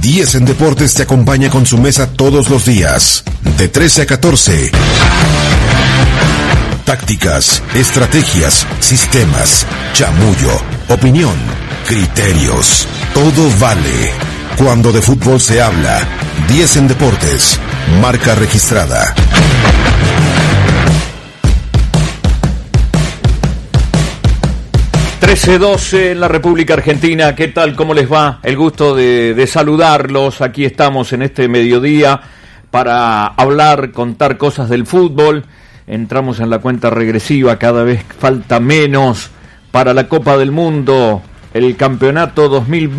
10 en Deportes te acompaña con su mesa todos los días, de 13 a 14. Tácticas, estrategias, sistemas, chamullo, opinión, criterios. Todo vale. Cuando de fútbol se habla, 10 en Deportes, marca registrada. (13:12) en la República Argentina. ¿Qué tal? ¿Cómo les va? El gusto de saludarlos. Aquí estamos en este mediodía para hablar, contar cosas del fútbol. Entramos en la cuenta regresiva, cada vez falta menos para la Copa del Mundo, el campeonato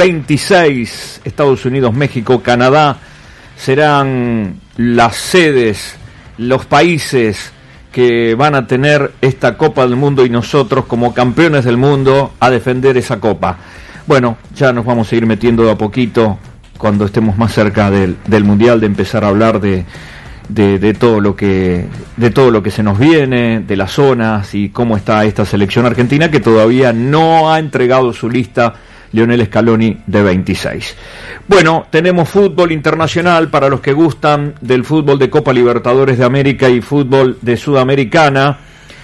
2026. Estados Unidos, México, Canadá serán las sedes, los países que van a tener esta Copa del Mundo, y nosotros como campeones del mundo a defender esa Copa. Bueno, ya nos vamos a ir metiendo de a poquito cuando estemos más cerca del Mundial, de empezar a hablar de todo lo que se nos viene, de las zonas y cómo está esta selección argentina, que todavía no ha entregado su lista Lionel Scaloni de 26. Bueno, tenemos fútbol internacional para los que gustan del fútbol de Copa Libertadores de América y fútbol de Sudamericana.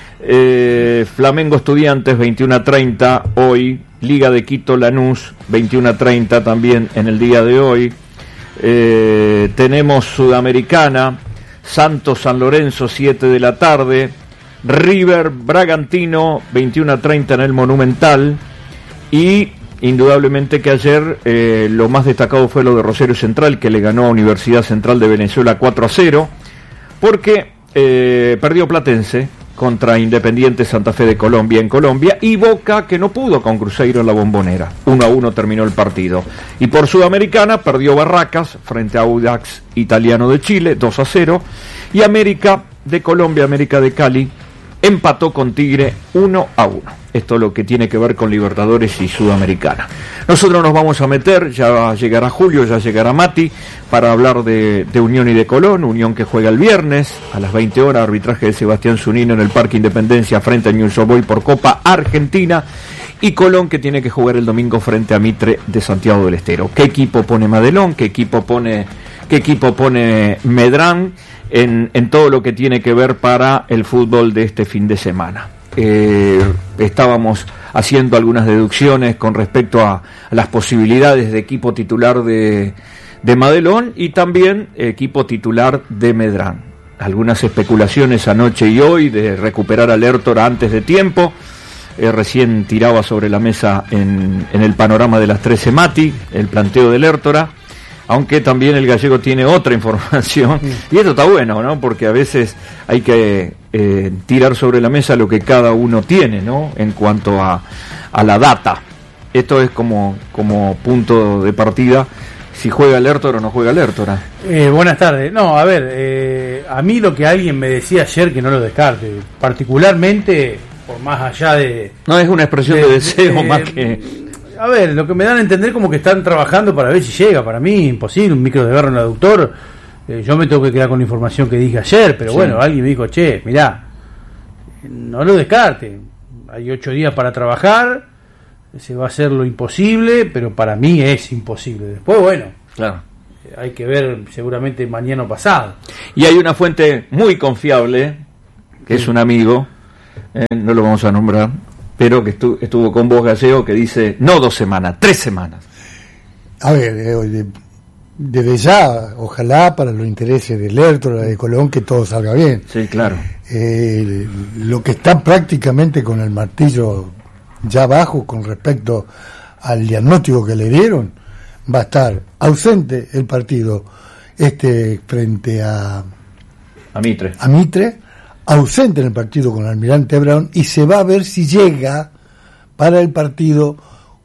Flamengo Estudiantes 21:30 hoy, Liga de Quito Lanús 21:30 también en el día de hoy. Tenemos Sudamericana, Santos San Lorenzo 7 de la tarde, River Bragantino 21:30 en el Monumental. Y indudablemente que ayer lo más destacado fue lo de Rosario Central, que le ganó a Universidad Central de Venezuela 4-0, porque perdió Platense contra Independiente Santa Fe de Colombia en Colombia, y Boca, que no pudo con Cruzeiro en la Bombonera. 1-1 terminó el partido. Y por Sudamericana perdió Barracas frente a Audax Italiano de Chile 2-0, y América de Colombia, América de Cali, empató con Tigre 1-1. Esto es lo que tiene que ver con Libertadores y Sudamericana. Nosotros nos vamos a meter, ya llegará Julio, ya llegará Mati, para hablar de Unión y de Colón. Unión que juega el viernes a las 20 horas, arbitraje de Sebastián Zunino en el Parque Independencia frente a Newell's Old Boys por Copa Argentina. Y Colón que tiene que jugar el domingo frente a Mitre de Santiago del Estero. ¿Qué equipo pone Madelón? ¿Qué equipo pone Medrán? En todo lo que tiene que ver para el fútbol de este fin de semana. Estábamos haciendo algunas deducciones con respecto a las posibilidades de equipo titular de Madelón y también equipo titular de Medrán. Algunas especulaciones anoche y hoy de recuperar a Lertora antes de tiempo. Recién tiraba sobre la mesa en el panorama de las 13 Mati el planteo de Lertora, aunque también el gallego tiene otra información, y esto está bueno, ¿no? Porque a veces hay que tirar sobre la mesa lo que cada uno tiene, ¿no? En cuanto a la data. Esto es como punto de partida, si juega Lertora o no juega Lertora. Buenas tardes. No, a ver, a mí lo que alguien me decía ayer, que no lo descarte, particularmente, por más allá de... No es una expresión de deseo más que... A ver, lo que me dan a entender como que están trabajando para ver si llega. Para mí, imposible, un micro de garro en el aductor. Yo me tengo que quedar con la información que dije ayer, pero sí. Bueno, alguien me dijo, che, mirá, no lo descarte. Hay 8 días para trabajar, se va a hacer lo imposible, pero para mí es imposible. Después, bueno, claro, hay que ver seguramente mañana o pasado. Y hay una fuente muy confiable, que es un amigo, no lo vamos a nombrar, pero que estuvo con vos, gallego, que dice no 2 semanas, 3 semanas. A ver, desde ya, ojalá para los intereses de Lertora, de Colón, que todo salga bien. Sí, claro. Lo que está prácticamente con el martillo ya bajo con respecto al diagnóstico que le dieron, va a estar ausente el partido frente a Mitre, ausente en el partido con Almirante Brown, y se va a ver si llega para el partido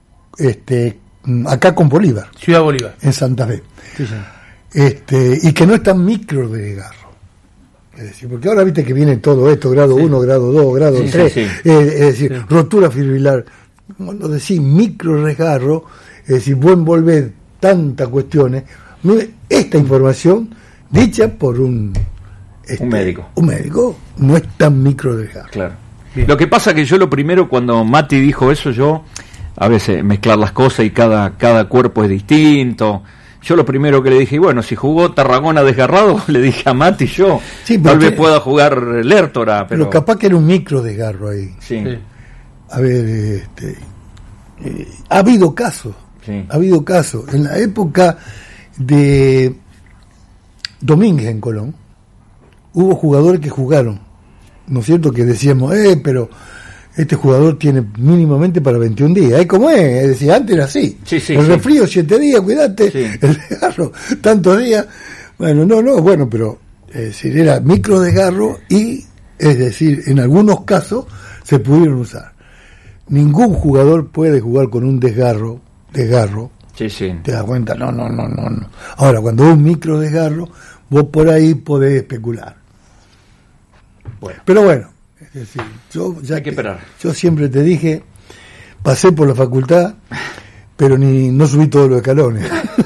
acá con Bolívar, Ciudad Bolívar, en Santa Fe. Sí, sí. Y que no está micro de desgarro. Es decir, porque ahora viste que viene todo esto, grado 1, grado 2, grado 3, sí. Es decir, rotura fibrilar. Cuando decís micro desgarro, es decir, vos envolvés tantas cuestiones. Esta información dicha por un médico. Un médico no es tan micro desgarro. Claro. Bien. Lo que pasa que yo lo primero, cuando Mati dijo eso, yo a veces mezclar las cosas y cada cuerpo es distinto. Yo lo primero que le dije, bueno, si jugó Tarragona desgarrado, le dije a Mati, yo tal vez pueda jugar Lertora, pero capaz que era un micro desgarro ahí. Sí. A ver, ha habido casos, ha habido casos. En la época de Domínguez en Colón, hubo jugadores que jugaron, ¿no es cierto? Que decíamos, pero este jugador tiene mínimamente para 21 días. ¿Cómo es? Es decir, antes era así. El resfrío 7 días, cuídate. El desgarro, tantos días. Bueno, pero es decir, era micro desgarro y, es decir, en algunos casos se pudieron usar. Ningún jugador puede jugar con un desgarro. ¿Te das cuenta? No. Ahora, cuando es un micro desgarro, vos por ahí podés especular. Bueno. Pero bueno, es decir, hay que esperar. Yo siempre te dije, pasé por la facultad, pero no subí todos los escalones.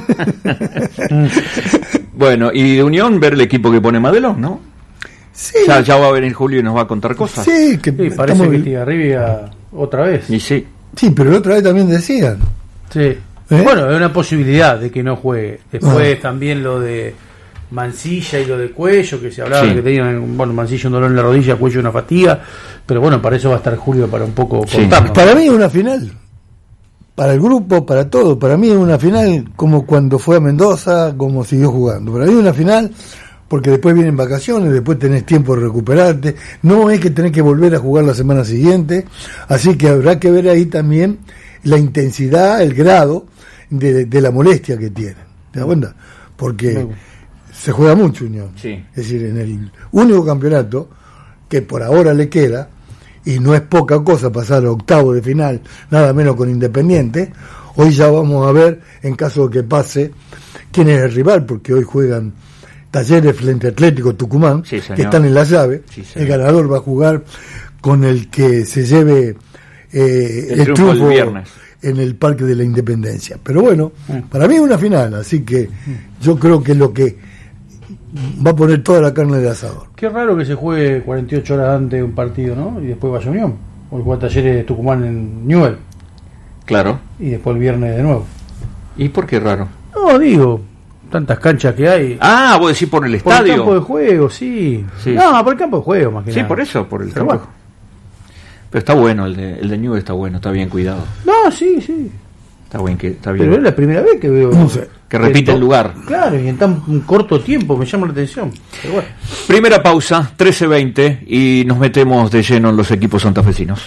Bueno, y de Unión ver el equipo que pone Madelón, ¿no? Sí. Ya va a venir Julio y nos va a contar cosas. Sí, parece que Tigarribia otra vez. Y sí, pero la otra vez también decían. Sí. Bueno, hay una posibilidad de que no juegue. Después también lo de Mancilla y lo de Cuello, que se hablaba que tenían, Mancilla un dolor en la rodilla, Cuello una fatiga, pero bueno, para eso va a estar Julio para un poco contarnos. Para mí es una final, para el grupo, para todo, para mí es una final como cuando fue a Mendoza, como siguió jugando. Para mí es una final porque después vienen vacaciones, después tenés tiempo de recuperarte, no es que tenés que volver a jugar la semana siguiente, así que habrá que ver ahí también la intensidad, el grado de la molestia que tienen. ¿Te das cuenta? Porque se juega mucho Unión. Sí. Es decir, en el único campeonato que por ahora le queda, y no es poca cosa pasar a octavo de final, nada menos con Independiente, hoy ya vamos a ver, en caso de que pase, quién es el rival, porque hoy juegan Talleres frente a Atlético Tucumán, que están en la llave. El ganador va a jugar con el que se lleve el triunfo en el Parque de la Independencia. Pero bueno, para mí es una final, así que yo creo que lo que va a poner toda la carne del asador. Qué raro que se juegue 48 horas antes de un partido, ¿no? Y después vaya Unión. Hoy juega Talleres Tucumán en Newell. Claro. Y después el viernes de nuevo. ¿Y por qué raro? No, digo, tantas canchas que hay. Ah, vos decís por el estadio. Por el campo de juego, sí. No, por el campo de juego, más que nada. Sí, por eso, por el campo. Pero está bueno, el de Newell está bueno, está bien cuidado. No, sí. Está bien. Pero es la primera vez que veo que repite el lugar. Claro, y en tan corto tiempo me llama la atención. Pero bueno. Primera pausa, 13:20, y nos metemos de lleno en los equipos santafesinos.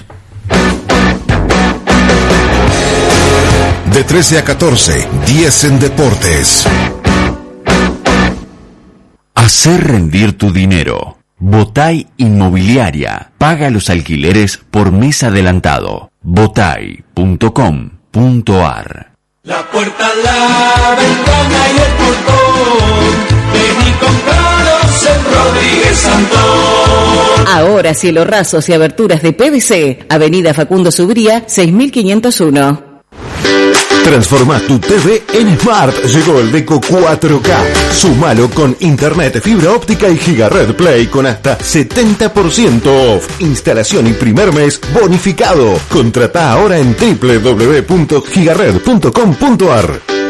De 13 a 14, 10 en Deportes. Hacer rendir tu dinero. Botay Inmobiliaria. Paga los alquileres por mes adelantado. Botay.com.ar. La puerta, la ventana y el portón. Ven y compraros en Rodríguez Santón. Ahora cielos rasos y aberturas de PVC. Avenida Facundo Subría, 6501. Transforma tu TV en Smart. Llegó el Deco 4K. Súmalo con internet, fibra óptica y Gigared Play con hasta 70% off. Instalación y primer mes bonificado. Contratá ahora en www.gigared.com.ar.